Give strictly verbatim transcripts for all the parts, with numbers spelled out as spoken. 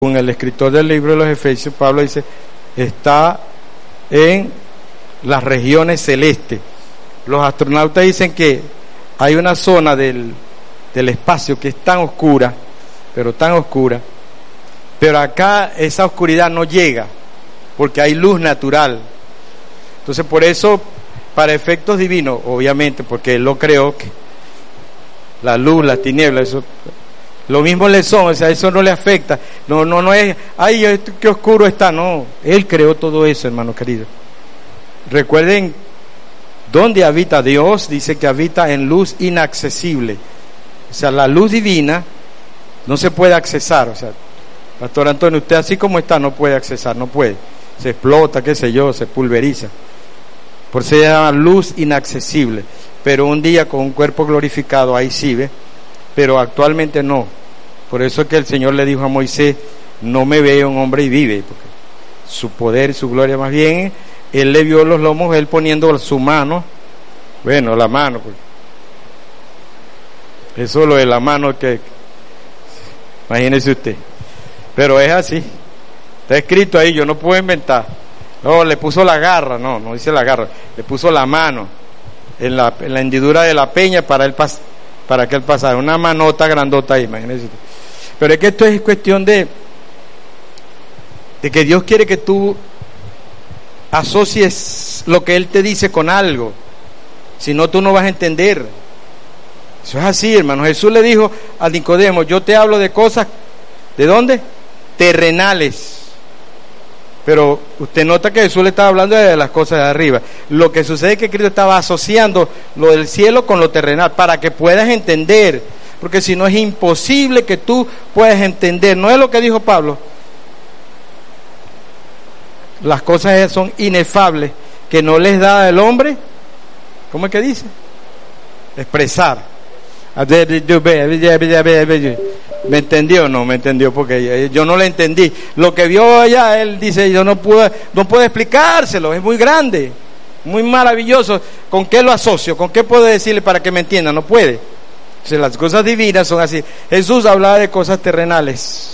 Según el escritor del libro de los Efesios, Pablo dice, está en las regiones celestes. Los astronautas dicen que hay una zona del, del espacio que es tan oscura, pero tan oscura, pero acá esa oscuridad no llega, porque hay luz natural. Entonces, por eso, para efectos divinos, obviamente, porque Él lo creó, que la luz, las tinieblas, eso, lo mismo le son, o sea, eso no le afecta. No, no, no es, ay, qué oscuro está, no. Él creó todo eso, hermano querido. Recuerden, ¿dónde habita Dios? Dice que habita en luz inaccesible. O sea, la luz divina no se puede accesar. O sea, Pastor Antonio, usted así como está no puede accesar, no puede. Se explota, qué sé yo, se pulveriza. Por eso se llama luz inaccesible. Pero un día con un cuerpo glorificado, ahí sí, ¿ve? Pero actualmente no. Por eso es que el Señor le dijo a Moisés, no me veo un hombre y vive, porque su poder y su gloria, más bien Él le vio los lomos, Él poniendo su mano, bueno, la mano, pues. Eso es lo de la mano que, imagínese usted, pero es así, está escrito ahí, yo no puedo inventar. No, le puso la garra, no, no dice la garra, le puso la mano en la, en la hendidura de la peña para él pasar, para que él pasara, una manota grandota ahí, imagínese usted. Pero es que esto es cuestión de de que Dios quiere que tú asocies lo que Él te dice con algo, si no tú no vas a entender. Eso es así, hermano. Jesús le dijo a Nicodemo, yo te hablo de cosas, ¿de dónde? Terrenales. Pero usted nota que Jesús le estaba hablando de las cosas de arriba. Lo que sucede es que Cristo estaba asociando lo del cielo con lo terrenal, para que puedas entender, porque si no es imposible que tú puedas entender. ¿No es lo que dijo Pablo? Las cosas son inefables, que no les da el hombre, ¿cómo es que dice? Expresar. ¿Me entendió o no? Me entendió, porque yo no le entendí. Lo que vio allá, él dice, yo no puedo, no puedo explicárselo, es muy grande, muy maravilloso. ¿Con qué lo asocio? ¿Con qué puedo decirle para que me entienda? No puede. O sea, las cosas divinas son así. Jesús hablaba de cosas terrenales.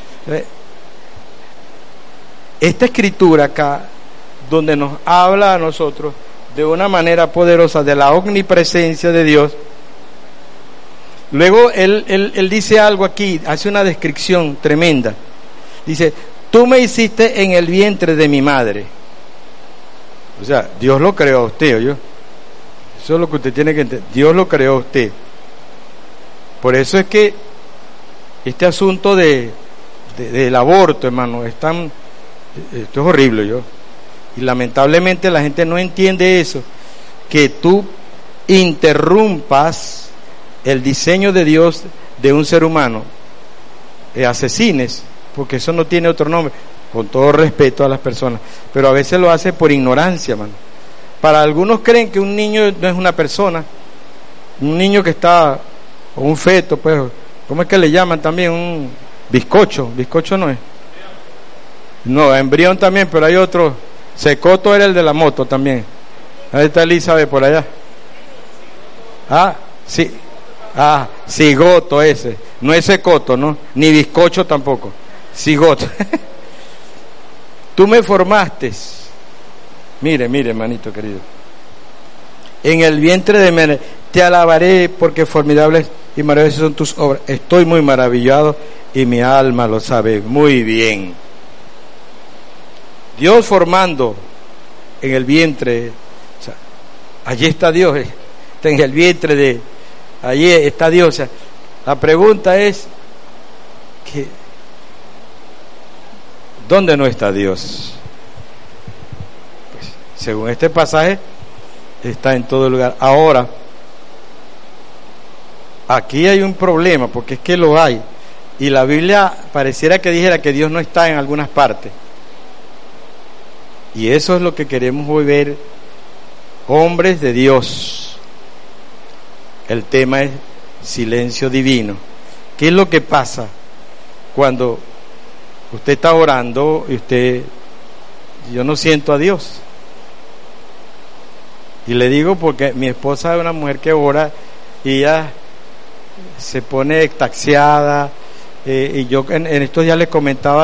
Esta escritura acá, donde nos habla a nosotros de una manera poderosa de la omnipresencia de Dios, luego él, él, él dice algo aquí, hace una descripción tremenda. Dice, tú me hiciste en el vientre de mi madre. O sea, Dios lo creó a usted, ¿oyó? Eso es lo que usted tiene que entender. Dios lo creó a usted. Por eso es que este asunto de, de del aborto, hermano, es tan... Esto es horrible, yo. Y lamentablemente la gente no entiende eso, que tú interrumpas el diseño de Dios de un ser humano, eh, asesines, porque eso no tiene otro nombre, con todo respeto a las personas, pero a veces lo hace por ignorancia, mano. Para algunos creen que un niño no es una persona, un niño que está, o un feto, pues, ¿cómo es que le llaman también? Un bizcocho, bizcocho no es. No, embrión también, pero hay otro. Secoto era el de la moto también. Ahí está Elizabeth por allá. Ah, sí. Ah, cigoto ese. No es secoto, ¿no? Ni bizcocho tampoco. Cigoto. Tú me formaste. Mire, mire, hermanito querido. En el vientre de Mene, te alabaré porque formidables y maravillosas son tus obras. Estoy muy maravillado y mi alma lo sabe muy bien. Dios formando en el vientre, o sea, allí está Dios, está en el vientre de, allí está Dios. O sea, la pregunta es que ¿dónde no está Dios? Pues, según este pasaje, está en todo lugar. Ahora, aquí hay un problema, porque es que lo hay, y la Biblia pareciera que dijera que Dios no está en algunas partes. Y eso es lo que queremos hoy ver, hombres de Dios. El tema es silencio divino. ¿Qué es lo que pasa cuando usted está orando y usted, yo no siento a Dios? Y le digo porque mi esposa es una mujer que ora y ella se pone extasiada Eh, y yo en, en estos días les comentaba